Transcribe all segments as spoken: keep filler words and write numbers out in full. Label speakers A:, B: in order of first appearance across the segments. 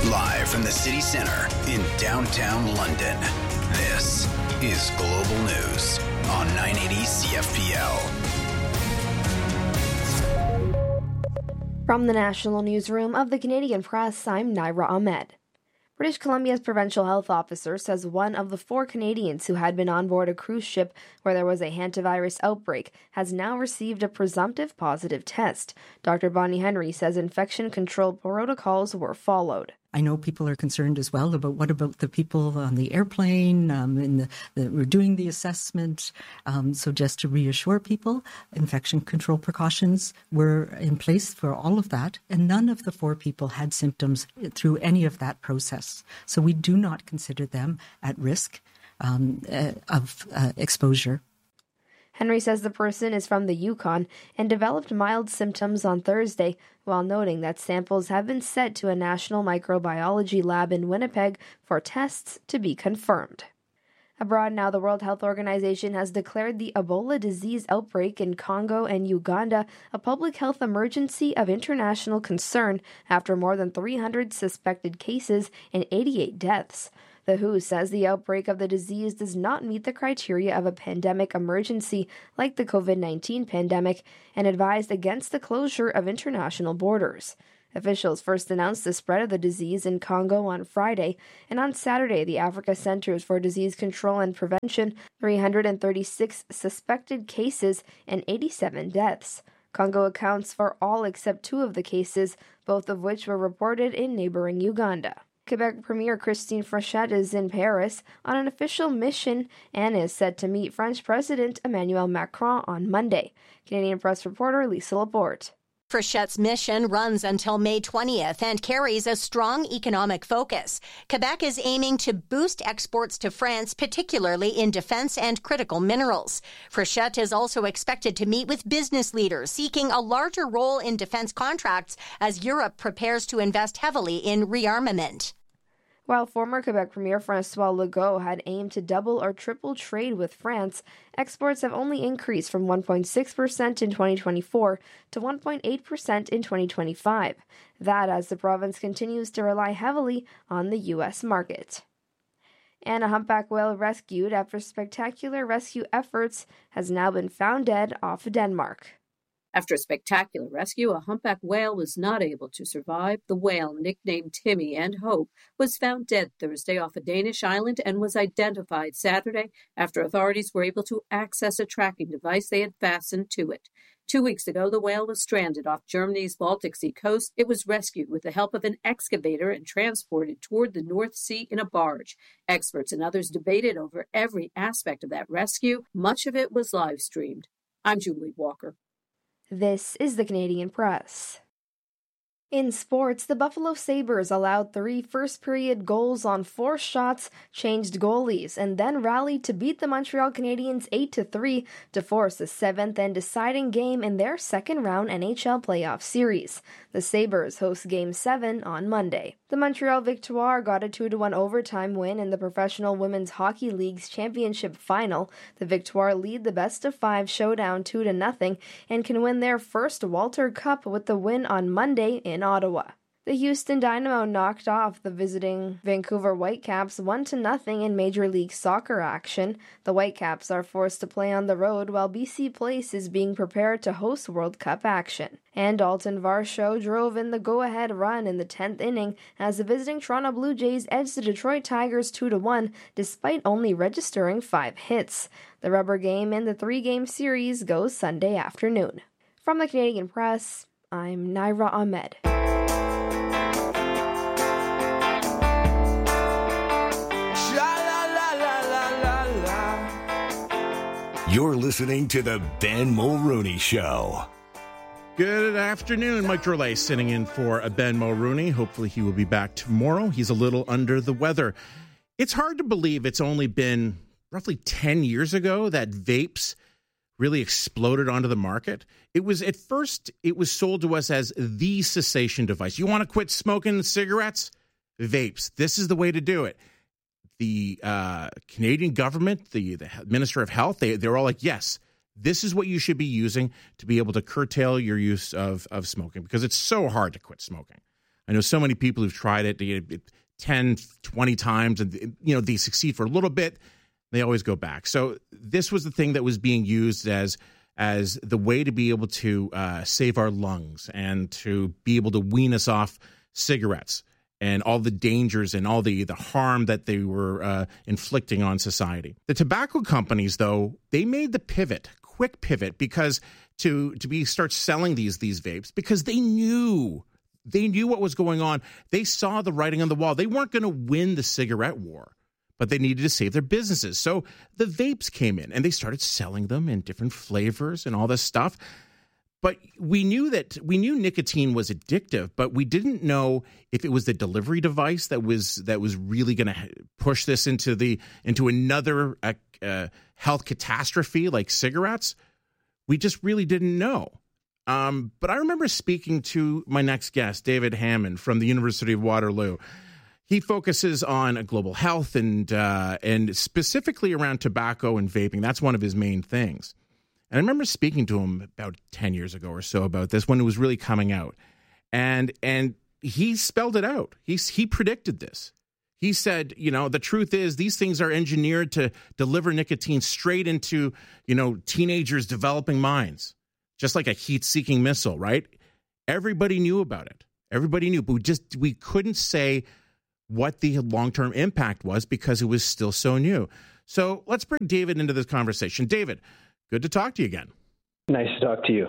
A: Live from the city centre in downtown London, this is Global News on nine eighty C F P L.
B: From the National Newsroom of the Canadian Press, I'm Naira Ahmed. British Columbia's provincial health officer says one of the four Canadians who had been on board a cruise ship where there was a hantavirus outbreak has now received a presumptive positive test. Doctor Bonnie Henry says infection control protocols were followed.
C: I know people are concerned as well about what about the people on the airplane um, and the, the, we're doing the assessment. Um, so just to reassure people, infection control precautions were in place for all of that. And none of the four people had symptoms through any of that process. So we do not consider them at risk um, uh, of uh, exposure.
B: Henry says the person is from the Yukon and developed mild symptoms on Thursday, while noting that samples have been sent to a national microbiology lab in Winnipeg for tests to be confirmed. Abroad now, the World Health Organization has declared the Ebola disease outbreak in Congo and Uganda a public health emergency of international concern after more than three hundred suspected cases and eighty-eight deaths. The W H O says the outbreak of the disease does not meet the criteria of a pandemic emergency like the COVID nineteen pandemic and advised against the closure of international borders. Officials first announced the spread of the disease in Congo on Friday, and on Saturday, the Africa Centers for Disease Control and Prevention, three hundred thirty-six suspected cases and eighty-seven deaths. Congo accounts for all except two of the cases, both of which were reported in neighboring Uganda. Quebec Premier Christine Frechette is in Paris on an official mission and is set to meet French President Emmanuel Macron on Monday. Canadian Press reporter Lisa Laporte.
D: Frechette's mission runs until May twentieth and carries a strong economic focus. Quebec is aiming to boost exports to France, particularly in defense and critical minerals. Frechette is also expected to meet with business leaders seeking a larger role in defense contracts as Europe prepares to invest heavily in rearmament.
B: While former Quebec Premier François Legault had aimed to double or triple trade with France, exports have only increased from one point six percent in twenty twenty-four to one point eight percent in twenty twenty-five. That as the province continues to rely heavily on the U S market. And a humpback whale rescued after spectacular rescue efforts has now been found dead off Denmark.
E: After a spectacular rescue, a humpback whale was not able to survive. The whale, nicknamed Timmy and Hope, was found dead Thursday off a Danish island and was identified Saturday after authorities were able to access a tracking device they had fastened to it. Two weeks ago, the whale was stranded off Germany's Baltic Sea coast. It was rescued with the help of an excavator and transported toward the North Sea in a barge. Experts and others debated over every aspect of that rescue. Much of it was live-streamed. I'm Julie Walker.
B: This is the Canadian Press. In sports, the Buffalo Sabres allowed three first-period goals on four shots, changed goalies, and then rallied to beat the Montreal Canadiens eight to three to force a seventh and deciding game in their second-round N H L playoff series. The Sabres host Game seven on Monday. The Montreal Victoire got a two to one overtime win in the Professional Women's Hockey League's championship final. The Victoire lead the best-of-five showdown two to nothing and can win their first Walter Cup with the win on Monday in Ottawa. The Houston Dynamo knocked off the visiting Vancouver Whitecaps one to nothing in Major League Soccer action. The Whitecaps are forced to play on the road while B C Place is being prepared to host World Cup action. And Dalton Varsho drove in the go-ahead run in the tenth inning as the visiting Toronto Blue Jays edged the Detroit Tigers two to one despite only registering five hits. The rubber game in the three-game series goes Sunday afternoon. From the Canadian Press, I'm Naira Ahmed.
A: You're listening to the Ben Mulrooney Show.
F: Good afternoon. Mike Drolet sitting in for Ben Mulrooney. Hopefully he will be back tomorrow. He's a little under the weather. It's hard to believe it's only been roughly ten years ago that vapes really exploded onto the market. It was at first, it was sold to us as the cessation device. You want to quit smoking cigarettes? Vapes. This is the way to do it. The uh, Canadian government, the, the Minister of Health, they, they're all like, yes, this is what you should be using to be able to curtail your use of, of smoking because it's so hard to quit smoking. I know so many people who've tried it, you know, ten, twenty times, and you know they succeed for a little bit. They always go back. So this was the thing that was being used as as the way to be able to uh, save our lungs and to be able to wean us off cigarettes and all the dangers and all the, the harm that they were uh, inflicting on society. The tobacco companies, though, they made the pivot, quick pivot, because to to be start selling these these vapes because they knew they knew what was going on. They saw the writing on the wall. They weren't going to win the cigarette war, but they needed to save their businesses. So the vapes came in and they started selling them in different flavors and all this stuff. But we knew that we knew nicotine was addictive, but we didn't know if it was the delivery device that was that was really going to push this into the into another uh, uh, health catastrophe like cigarettes. We just really didn't know. Um, but I remember speaking to my next guest, David Hammond from the University of Waterloo. He focuses on global health and uh, and specifically around tobacco and vaping. That's one of his main things. And I remember speaking to him about ten years ago or so about this when it was really coming out. And and he spelled it out. He, he predicted this. He said, you know, the truth is these things are engineered to deliver nicotine straight into, you know, teenagers' developing minds, just like a heat-seeking missile, right? Everybody knew about it. Everybody knew, but we just we couldn't say what the long-term impact was because it was still so new. So let's bring David into this conversation. David, good to talk to you again.
G: Nice to talk to you.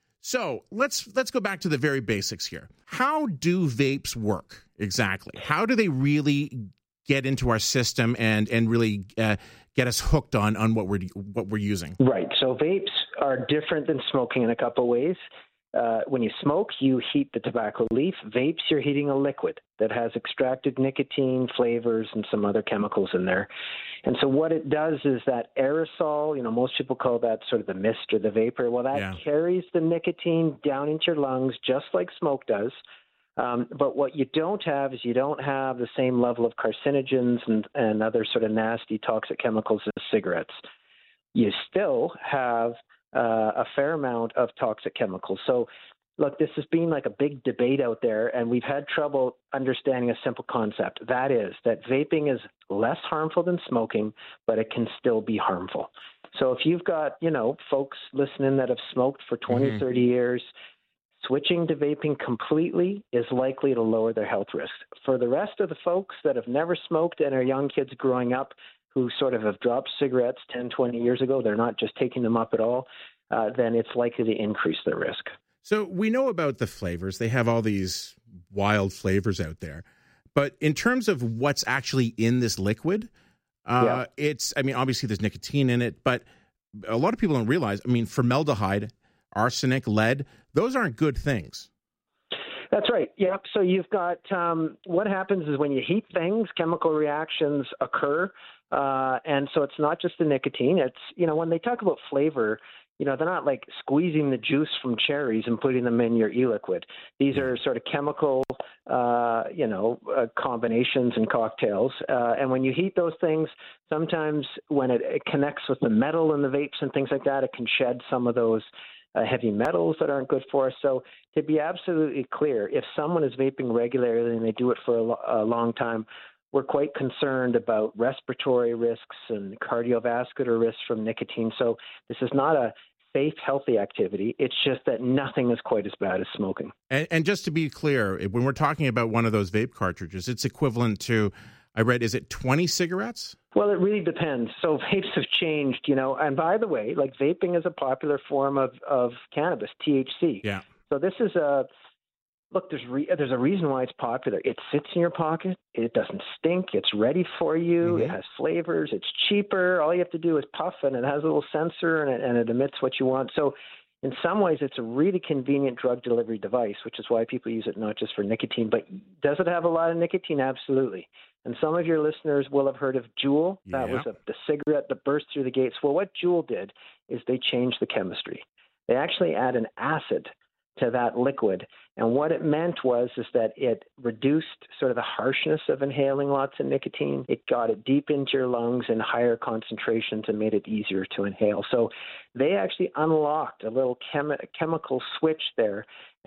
F: So let's let's go back to the very basics here. How do vapes work exactly? How do they really get into our system and and really uh, get us hooked on on what we're what we're using?
G: Right. So vapes are different than smoking in a couple of ways. Uh, when you smoke, you heat the tobacco leaf. Vapes, you're heating a liquid that has extracted nicotine, flavors, and some other chemicals in there. And so what it does is that aerosol, you know, most people call that sort of the mist or the vapor. Well, that
F: yeah.
G: carries the nicotine down into your lungs just like smoke does. Um, but what you don't have is you don't have the same level of carcinogens and, and other sort of nasty toxic chemicals as cigarettes. You still have Uh, a fair amount of toxic chemicals. So, look, this has been like a big debate out there, and we've had trouble understanding a simple concept. That is that vaping is less harmful than smoking, but it can still be harmful. So if you've got, you know, folks listening that have smoked for twenty, mm-hmm. thirty years, switching to vaping completely is likely to lower their health risks. For the rest of the folks that have never smoked and are young kids growing up, who sort of have dropped cigarettes ten, twenty years ago, they're not just taking them up at all, uh, then it's likely to increase their risk.
F: So we know about the flavors. They have all these wild flavors out there. But in terms of what's actually in this liquid, uh, yeah. it's, I mean, obviously there's nicotine in it, but a lot of people don't realize, I mean, formaldehyde, arsenic, lead, those aren't good things.
G: That's right. Yeah. So you've got um, what happens is when you heat things, chemical reactions occur. Uh, and so it's not just the nicotine. It's, you know, when they talk about flavor, you know, they're not like squeezing the juice from cherries and putting them in your e-liquid. These are sort of chemical, uh, you know, uh, combinations and cocktails. Uh, and when you heat those things, sometimes when it, it connects with the metal in the vapes and things like that, it can shed some of those Uh, heavy metals that aren't good for us. So to be absolutely clear, if someone is vaping regularly and they do it for a, lo- a long time, we're quite concerned about respiratory risks and cardiovascular risks from nicotine. So this is not a safe, healthy activity. It's just that nothing is quite as bad as smoking.
F: And, and just to be clear, when we're talking about one of those vape cartridges, it's equivalent to, I read, is it twenty cigarettes?
G: Well, it really depends. So vapes have changed, you know, and by the way, like vaping is a popular form of, of cannabis, T H C.
F: Yeah.
G: So this is a, look, there's re, there's a reason why it's popular. It sits in your pocket. It doesn't stink. It's ready for you. Mm-hmm. It has flavors. It's cheaper. All you have to do is puff, and it has a little sensor, and it, and it emits what you want. So in some ways, it's a really convenient drug delivery device, which is why people use it not just for nicotine. But does it have a lot of nicotine? Absolutely. And some of your listeners will have heard of Juul. That
F: yeah.
G: was a, the cigarette that burst through the gates. Well, what Juul did is they changed the chemistry. They actually add an acid to that liquid. And what it meant was is that it reduced sort of the harshness of inhaling lots of nicotine. It got it deep into your lungs in higher concentrations and made it easier to inhale. So they actually unlocked a little chemi- chemical switch there.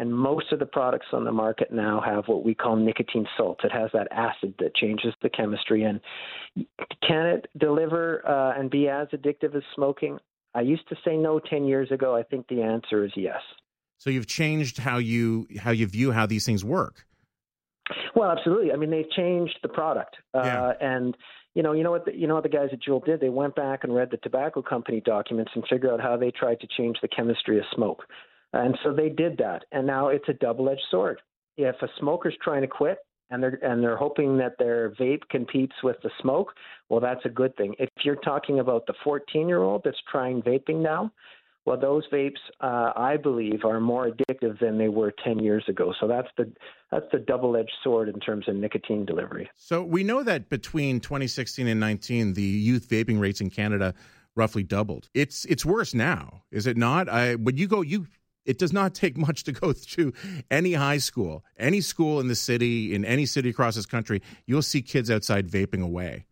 G: And most of the products on the market now have what we call nicotine salts. It has that acid that changes the chemistry. And can it deliver uh, and be as addictive as smoking? I used to say no ten years ago. I think the answer is yes.
F: So you've changed how you how you view how these things work.
G: Well, absolutely. I mean, they've changed the product, uh,
F: yeah.
G: and you know, you know what the, you know what the guys at Juul did? They went back and read the tobacco company documents and figured out how they tried to change the chemistry of smoke, and so they did that. And now it's a double-edged sword. If a smoker's trying to quit and they're and they're hoping that their vape competes with the smoke, well, that's a good thing. If you're talking about the fourteen-year-old that's trying vaping now, well, those vapes, uh, I believe, are more addictive than they were ten years ago. So that's the that's the double-edged sword in terms of nicotine delivery.
F: So we know that between twenty sixteen and nineteen, the youth vaping rates in Canada roughly doubled. It's it's worse now, is it not? I, when you go, you it does not take much to go through any high school, any school in the city, in any city across this country. You'll see kids outside vaping away.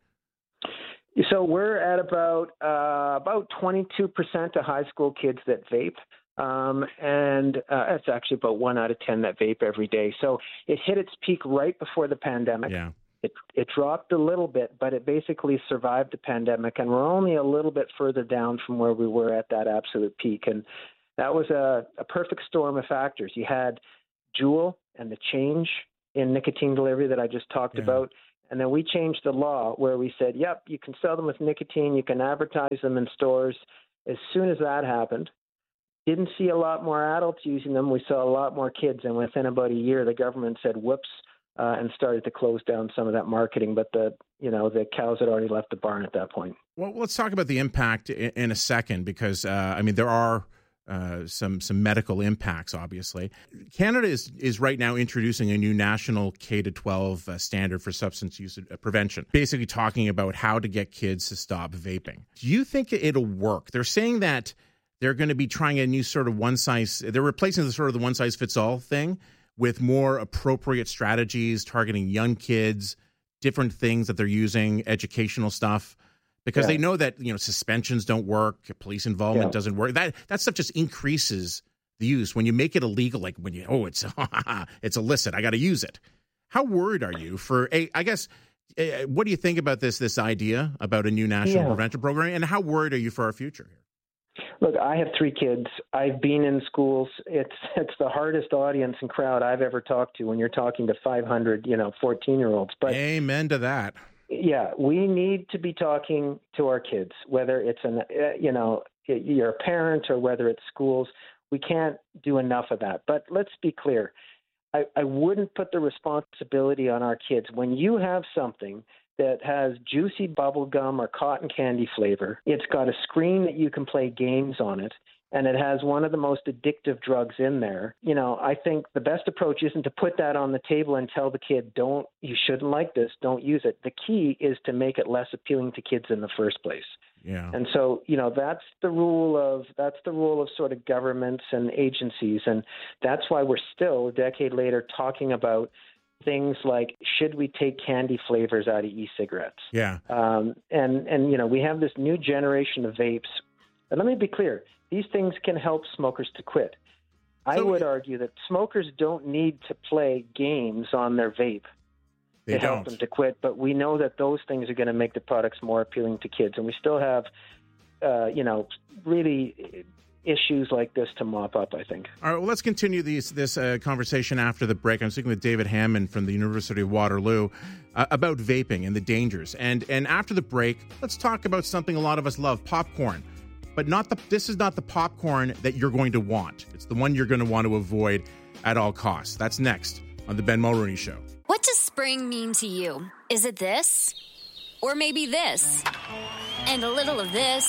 G: So we're at about uh, about twenty-two percent of high school kids that vape, um, and uh, it's actually about one out of ten that vape every day. So it hit its peak right before the pandemic.
F: Yeah.
G: It it dropped a little bit, but it basically survived the pandemic, and we're only a little bit further down from where we were at that absolute peak. And that was a, a perfect storm of factors. You had Juul and the change in nicotine delivery that I just talked
F: yeah.
G: about. And then we changed the law where we said, yep, you can sell them with nicotine, you can advertise them in stores. As soon as that happened, didn't see a lot more adults using them. We saw a lot more kids. And within about a year, the government said, whoops, uh, and started to close down some of that marketing. But the, you know, the cows had already left the barn at that point.
F: Well, let's talk about the impact in, in a second, because, uh, I mean, there are Uh, some some medical impacts, obviously. Canada is is right now introducing a new national K to twelve uh, standard for substance use uh, prevention, basically talking about how to get kids to stop vaping. Do you think it'll work? They're saying that they're going to be trying a new sort of one size, they're replacing the sort of the one size fits all thing with more appropriate strategies targeting young kids, different things that they're using, educational stuff. Because yeah. they know that, you know, suspensions don't work, police involvement yeah. doesn't work. That that stuff just increases the use. When you make it illegal, like when you, oh, it's it's illicit, I got to use it. How worried are you for, a, I guess, uh, what do you think about this this idea about a new national yeah. prevention program? And how worried are you for our future here?
G: Look, I have three kids. I've been in schools. It's it's the hardest audience and crowd I've ever talked to when you're talking to five hundred, you know, fourteen-year-olds. But
F: amen to that.
G: Yeah, we need to be talking to our kids, whether it's an, you know, you're a parent or whether it's schools. We can't do enough of that. But let's be clear. I, I wouldn't put the responsibility on our kids. When you have something that has juicy bubble gum or cotton candy flavor, it's got a screen that you can play games on it, and it has one of the most addictive drugs in there. You know, I think the best approach isn't to put that on the table and tell the kid, don't, you shouldn't like this, don't use it. The key is to make it less appealing to kids in the first place.
F: Yeah.
G: And so, you know, that's the rule of, that's the rule of sort of governments and agencies. And that's why we're still a decade later talking about things like, should we take candy flavors out of e-cigarettes?
F: Yeah.
G: Um, and, and, you know, we have this new generation of vapes. And let me be clear. These things can help smokers to quit. I
F: so,
G: would argue that smokers don't need to play games on their vape
F: to
G: don't.
F: help
G: them to quit, but we know that those things are going to make the products more appealing to kids. And we still have, uh, you know, really issues like this to mop up, I think.
F: All right, well, let's continue these, this uh, conversation after the break. I'm speaking with David Hammond from the University of Waterloo uh, about vaping and the dangers. And, and after the break, let's talk about something a lot of us love, popcorn. But not the. This is not the popcorn that you're going to want. It's the one you're going to want to avoid at all costs. That's next on the Ben Mulroney Show.
H: What does spring mean to you? Is it this? Or maybe this? And a little of this?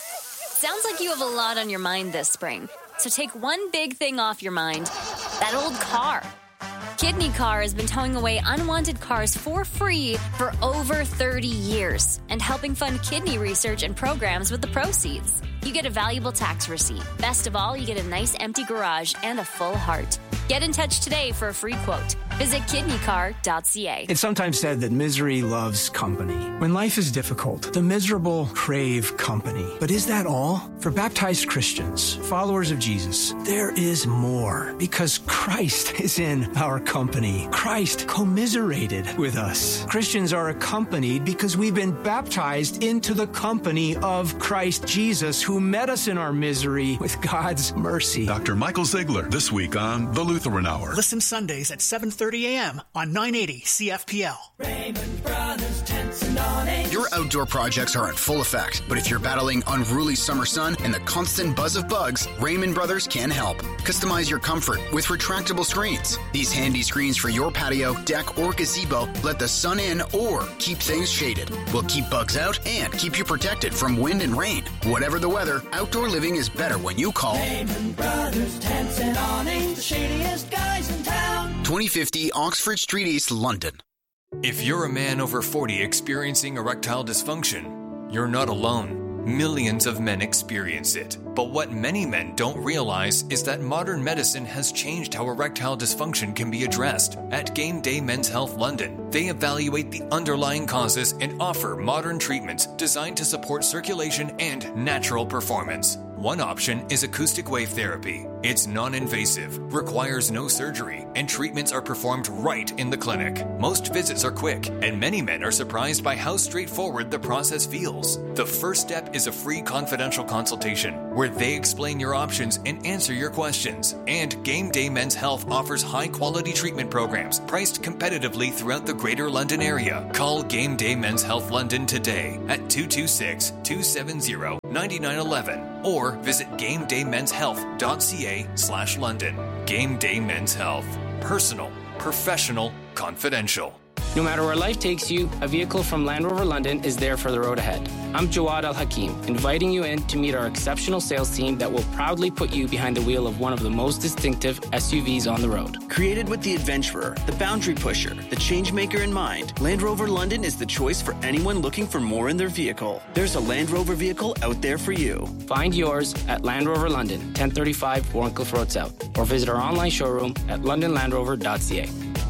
H: Sounds like you have a lot on your mind this spring. So take one big thing off your mind. That old car. Kidney Car has been towing away unwanted cars for free for over thirty years and helping fund kidney research and programs with the proceeds. You get a valuable tax receipt. Best of all, you get a nice empty garage and a full heart. Get in touch today for a free quote. Visit kidney car dot c a.
I: It's sometimes said that misery loves company. When life is difficult, the miserable crave company. But is that all? For baptized Christians, followers of Jesus, there is more, because Christ is in our company. Christ commiserated with us. Christians are accompanied because we've been baptized into the company of Christ Jesus, who met us in our misery with God's mercy.
J: Doctor Michael Ziegler, this week on The Lutheran Hour.
K: Listen Sundays at seven thirty a.m. on nine eighty C F P L.
L: Raymond Brothers Tents and Awnings.
A: Your outdoor projects are in full effect, but if you're battling unruly summer sun and the constant buzz of bugs, Raymond Brothers can help. Customize your comfort with retractable screens. These handy screens for your patio, deck, or gazebo let the sun in or keep things shaded. Will keep bugs out and keep you protected from wind and rain. Whatever the weather, outdoor living is better when you call
L: Raymond Brothers Tents and Awnings, the shadiest guys in town.
A: twenty fifty Oxford Street East, London.
M: If you're a man over forty experiencing erectile dysfunction, you're not alone. Millions of men experience it. But what many men don't realize is that modern medicine has changed how erectile dysfunction can be addressed. At Game Day Men's Health London, they evaluate the underlying causes and offer modern treatments designed to support circulation and natural performance. One option is acoustic wave therapy. It's non-invasive, requires no surgery, and treatments are performed right in the clinic. Most visits are quick, and many men are surprised by how straightforward the process feels. The first step is a free confidential consultation, where they explain your options and answer your questions. And Game Day Men's Health offers high-quality treatment programs priced competitively throughout the Greater London area. Call Game Day Men's Health London today at two two six, two seven zero, nine nine one one or visit gamedaymen'shealth.ca slash London. Game Day Men's Health. Personal, professional, confidential.
N: No matter where life takes you, a vehicle from Land Rover London is there for the road ahead. I'm Jawad Al Hakim, inviting you in to meet our exceptional sales team that will proudly put you behind the wheel of one of the most distinctive S U Vs on the road.
O: Created with the adventurer, the boundary pusher, the change maker in mind, Land Rover London is the choice for anyone looking for more in their vehicle. There's a Land Rover vehicle out there for you.
N: Find yours at Land Rover London, ten thirty-five Warncliffe Road South, or visit our online showroom at london land rover dot c a.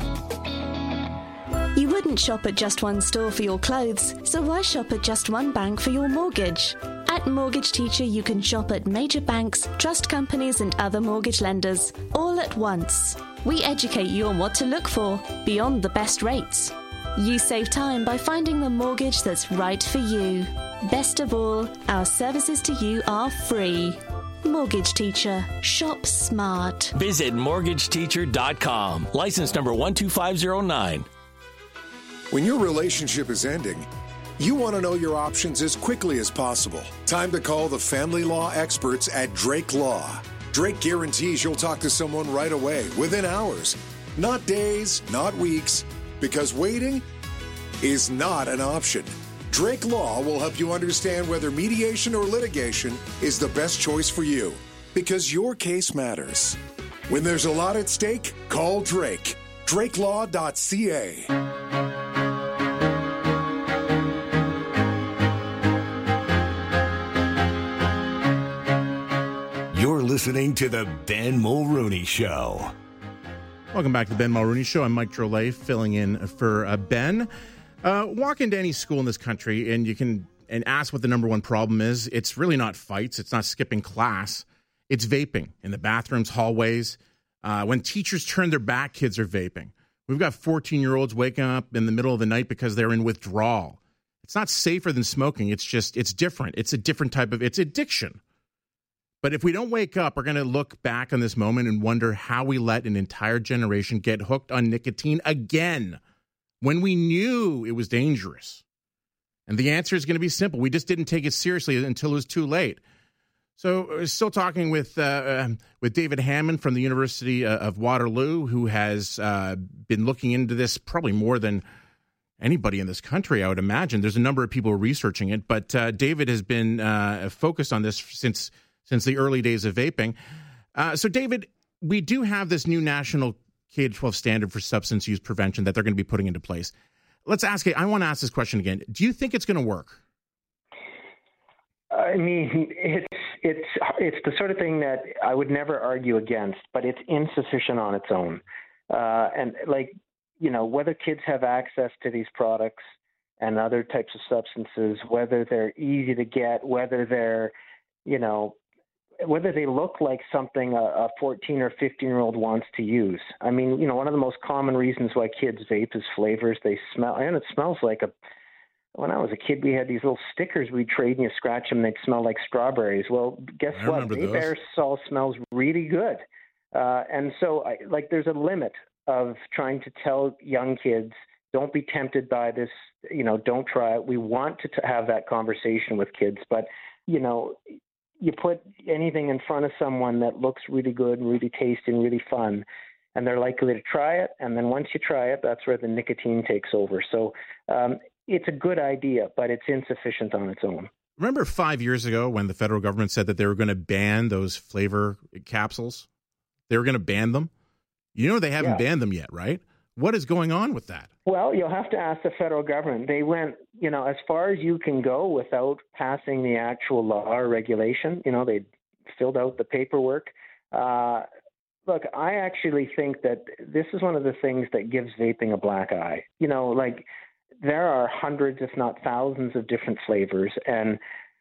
P: You wouldn't shop at just one store for your clothes, so why shop at just one bank for your mortgage? At Mortgage Teacher, you can shop at major banks, trust companies, and other mortgage lenders, all at once. We educate you on what to look for, beyond the best rates. You save time by finding the mortgage that's right for you. Best of all, our services to you are free. Mortgage Teacher. Shop smart.
Q: Visit mortgage teacher dot com. License number one two five zero nine.
R: When your relationship is ending, you want to know your options as quickly as possible. Time to call the family law experts at Drake Law. Drake guarantees you'll talk to someone right away, within hours. Not days, not weeks, because waiting is not an option. Drake Law will help you understand whether mediation or litigation is the best choice for you, because your case matters. When there's a lot at stake, call Drake. drake law dot c a.
S: You're listening to the Ben Mulrooney Show.
F: Welcome back to the Ben Mulrooney Show. I'm Mike Drolet, filling in for uh, Ben. Uh, walk into any school in this country and you can and ask what the number one problem is. It's really not fights. It's not skipping class. It's vaping in the bathrooms, hallways. Uh, when teachers turn their back, kids are vaping. We've got fourteen-year-olds waking up in the middle of the night because they're in withdrawal. It's not safer than smoking. It's just, it's different. It's a different type of, it's addiction. But if we don't wake up, we're going to look back on this moment and wonder how we let an entire generation get hooked on nicotine again when we knew it was dangerous. And the answer is going to be simple. We just didn't take it seriously until it was too late. So we're still talking with uh, with David Hammond from the University of Waterloo, who has uh, been looking into this probably more than anybody in this country, I would imagine. There's a number of people researching it, but uh, David has been uh, focused on this since since the early days of vaping. Uh, so, David, we do have this new national K twelve standard for substance use prevention that they're going to be putting into place. Let's ask it. I want to ask this question again. Do you think it's going to work?
G: I mean, it's it's it's the sort of thing that I would never argue against, but it's insufficient on its own. Uh, and like, you know, whether kids have access to these products and other types of substances, whether they're easy to get, whether they're, you know, whether they look like something a fourteen or fifteen year old wants to use. I mean, you know, one of the most common reasons why kids vape is flavors. They smell, and it smells like a, when I was a kid, we had these little stickers we'd trade and you scratch them, they'd smell like strawberries. Well, guess
F: I
G: what? Vape aerosol smells really good. Uh, and so, I, like, there's a limit of trying to tell young kids, don't be tempted by this, you know, don't try it. We want to t- have that conversation with kids, but, you know, you put anything in front of someone that looks really good and really tasty and really fun, and they're likely to try it. And then once you try it, that's where the nicotine takes over. So um, it's a good idea, but it's insufficient on its own.
F: Remember five years ago when the federal government said that they were going to ban those flavor capsules? They were going to ban them. You know, they haven't yeah. banned them yet, right? What is going on with that?
G: Well, you'll have to ask the federal government. They went, you know, as far as you can go without passing the actual law or regulation. You know, they filled out the paperwork. Uh, look, I actually think that this is one of the things that gives vaping a black eye. You know, like there are hundreds, if not thousands, of different flavors. And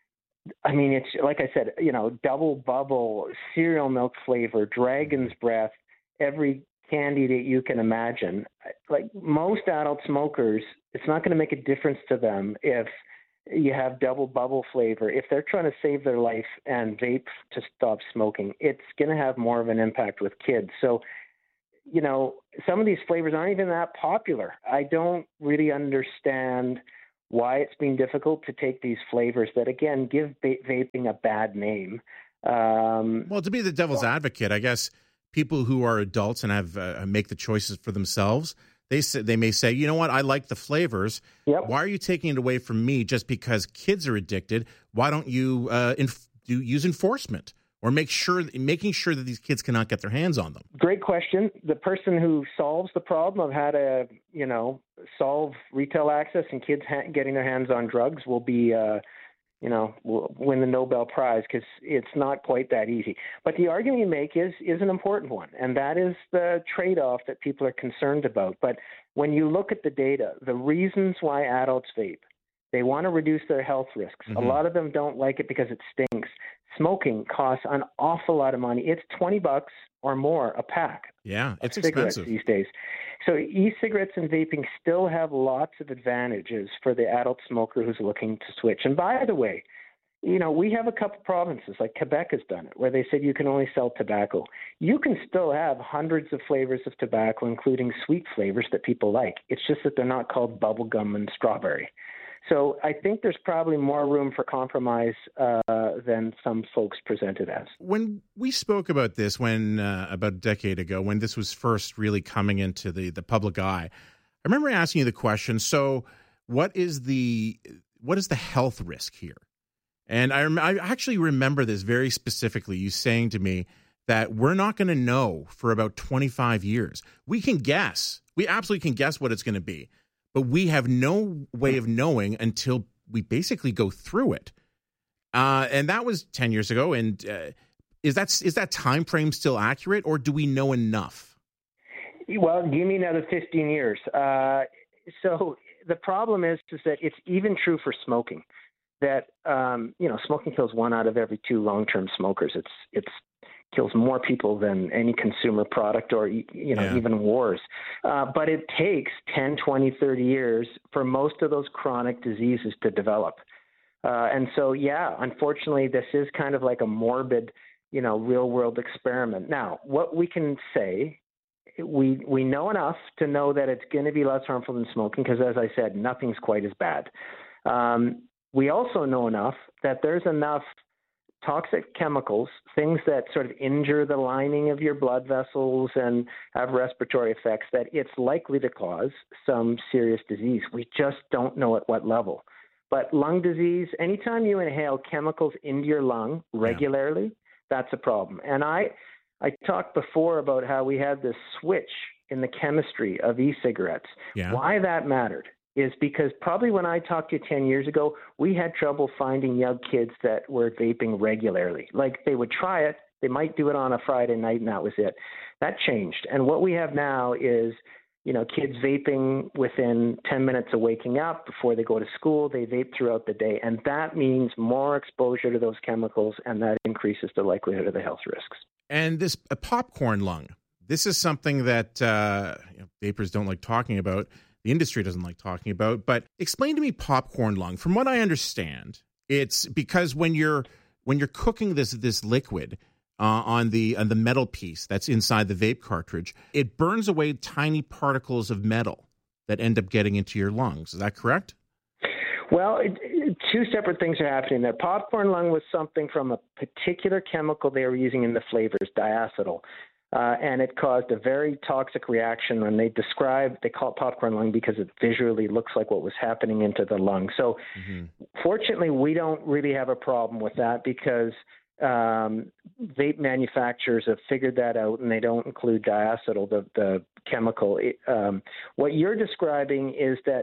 G: I mean, it's like I said, you know, double bubble, cereal milk flavor, dragon's breath, every candy that you can imagine. Like most adult smokers, it's not going to make a difference to them if you have double bubble flavor. If they're trying to save their life and vape to stop smoking, it's going to have more of an impact with kids. So, you know, some of these flavors aren't even that popular. I don't really understand why it's been difficult to take these flavors that, again, give va- vaping a bad name. Um,
F: well, to be the devil's advocate, I guess people who are adults and have uh, make the choices for themselves, they say, they may say, you know what, I like the flavors.
G: Yep.
F: Why are you taking it away from me just because kids are addicted? Why don't you uh, inf- do, use enforcement or make sure making sure that these kids cannot get their hands on them?
G: Great question. The person who solves the problem of how to, you know, solve retail access and kids ha- getting their hands on drugs will be uh, you know, win the Nobel Prize, because it's not quite that easy. But the argument you make is is an important one, and that is the trade-off that people are concerned about. But when you look at the data, the reasons why adults vape, they want to reduce their health risks. Mm-hmm. A lot of them don't like it because it stinks. Smoking costs an awful lot of money. It's twenty bucks or more a pack.
F: Yeah, it's
G: cigarettes
F: expensive
G: these days. So e-cigarettes and vaping still have lots of advantages for the adult smoker who's looking to switch. And by the way, you know, we have a couple provinces, like Quebec has done it, where they said you can only sell tobacco. You can still have hundreds of flavors of tobacco, including sweet flavors that people like. It's just that they're not called bubblegum and strawberry. So I think there's probably more room for compromise uh, than some folks present it as.
F: When we spoke about this, when uh, about a decade ago, when this was first really coming into the, the public eye, I remember asking you the question, so what is the what is the health risk here? And I, rem- I actually remember this very specifically, you saying to me that we're not going to know for about twenty-five years. We can guess. We absolutely can guess what it's going to be. But we have no way of knowing until we basically go through it. Uh, and that was ten years ago. And uh, is that is that time frame still accurate, or do we know enough?
G: Well, give me another fifteen years. Uh, so the problem is, is that it's even true for smoking. That um, you know, smoking kills one out of every two long-term smokers. It's it's kills more people than any consumer product or, you know, yeah. even wars. Uh, but it takes ten, twenty, thirty years for most of those chronic diseases to develop. Uh, and so, yeah, unfortunately, this is kind of like a morbid, you know, real world experiment. Now, what we can say, we we know enough to know that it's going to be less harmful than smoking because, as I said, nothing's quite as bad. Um, we also know enough that there's enough toxic chemicals, things that sort of injure the lining of your blood vessels and have respiratory effects, that it's likely to cause some serious disease. We just don't know at what level. But lung disease, anytime you inhale chemicals into your lung regularly, yeah. that's a problem. And I, I talked before about how we had this switch in the chemistry of e-cigarettes.
F: Yeah.
G: Why that mattered is because probably when I talked to you ten years ago, we had trouble finding young kids that were vaping regularly. Like they would try it, they might do it on a Friday night, and that was it. That changed. And what we have now is, you know, kids vaping within ten minutes of waking up before they go to school. They vape throughout the day. And that means more exposure to those chemicals, and that increases the likelihood of the health risks.
F: And this a popcorn lung, this is something that uh, you know, vapors don't like talking about. The industry doesn't like talking about. But explain to me popcorn lung. From what I understand, it's because when you're when you're cooking this this liquid, Uh, on the on the metal piece that's inside the vape cartridge, it burns away tiny particles of metal that end up getting into your lungs. Is that correct?
G: Well, it, it, two separate things are happening there. Popcorn lung was something from a particular chemical they were using in the flavors, diacetyl, uh, and it caused a very toxic reaction. When they describe, they call it popcorn lung because it visually looks like what was happening into the lung. So, mm-hmm. Fortunately, we don't really have a problem with that because Um, vape manufacturers have figured that out, and they don't include diacetyl, the, the chemical. It, um, what you're describing is that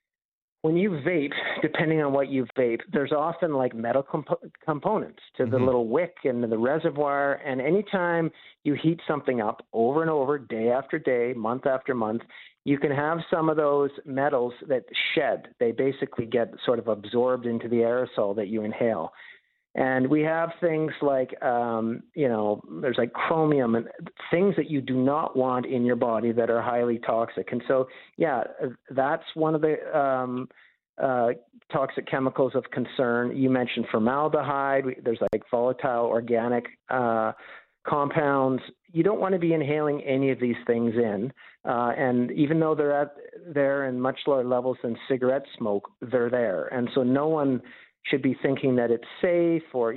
G: when you vape, depending on what you vape, there's often like metal comp- components to the mm-hmm. little wick and the reservoir. And anytime you heat something up over and over, day after day, month after month, you can have some of those metals that shed. They basically get sort of absorbed into the aerosol that you inhale. And we have things like, um, you know, there's like chromium and things that you do not want in your body that are highly toxic. And so, yeah, that's one of the um, uh, toxic chemicals of concern. You mentioned formaldehyde. There's like volatile organic uh, compounds. You don't want to be inhaling any of these things in. Uh, and even though they're at there in much lower levels than cigarette smoke, they're there. And so no one should be thinking that it's safe or,